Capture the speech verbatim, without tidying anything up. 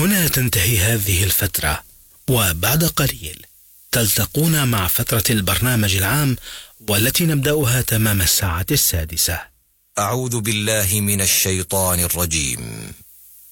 هنا تنتهي هذه الفترة، وبعد قليل تلتقون مع فترة البرنامج العام والتي نبدأها تمام الساعة السادسة. أعوذ بالله من الشيطان الرجيم.